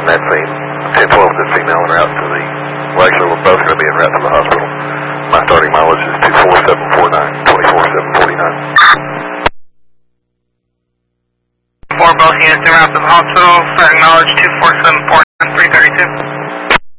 that scene. 1012 is a female en route to the, well actually we're both going to be en route to the hospital. My starting mileage is 24749, 24749. For both units en route to the hospital, starting mileage 24749, 332.